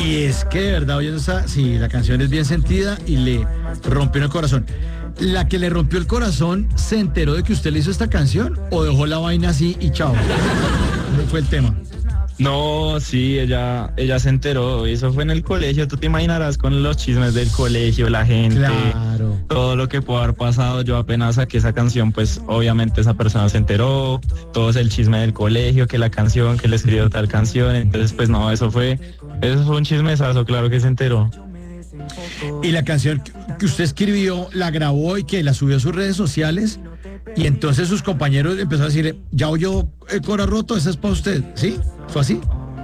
Y es que de verdad, oyendo sí, la canción es bien sentida y le rompió el corazón. ¿La que le rompió el corazón se enteró de que usted le hizo esta canción o dejó la vaina así y chao? ¿Cómo fue el tema? No, sí, ella se enteró, eso fue en el colegio, tú te imaginarás con los chismes del colegio, la gente, Claro. todo lo que pudo haber pasado. Yo apenas saqué esa canción, pues obviamente esa persona se enteró, todo es el chisme del colegio, que la canción, que le escribió tal canción, entonces pues no, eso fue un chismesazo, claro que se enteró. Y la canción que usted escribió, la grabó y que la subió a sus redes sociales. Y entonces sus compañeros empezaron a decirle, ya oyó el coro roto, esa es para usted. ¿Sí? ¿Fue así?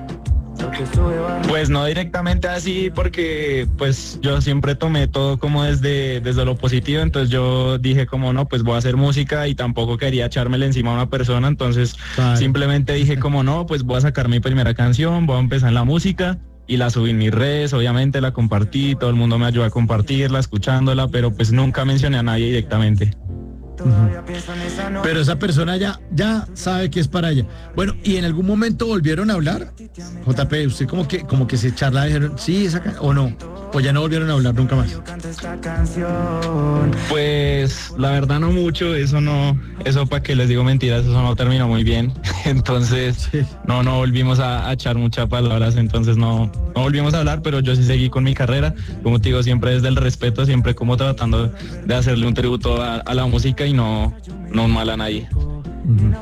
Pues no directamente así, porque pues yo siempre tomé todo como desde lo positivo, entonces yo dije como no, pues voy a hacer música y tampoco quería echármele encima a una persona, entonces Claro. simplemente dije como no, pues voy a sacar mi primera canción, voy a empezar en la música y la subí en mis redes, obviamente la compartí, todo el mundo me ayudó a compartirla, escuchándola, pero pues nunca mencioné a nadie directamente. Pero esa persona ya sabe que es para ella. Bueno, ¿y en algún momento volvieron a hablar? JP, usted como que se charla, dijeron, sí, o no, pues ya no volvieron a hablar nunca más. Pues la verdad no mucho, eso para que les digo mentiras, eso no terminó muy bien. Entonces Sí. no volvimos a echar muchas palabras, entonces no volvimos a hablar, pero yo sí seguí con mi carrera, como te digo, siempre desde el respeto, siempre como tratando de hacerle un tributo a la música y no un mal a nadie.